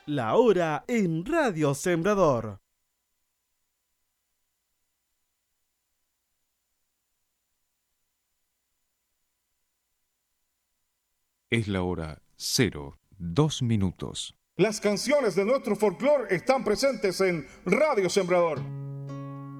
La hora en Radio Sembrador. Es la hora 02 minutos. Las canciones de nuestro folclore están presentes en Radio Sembrador.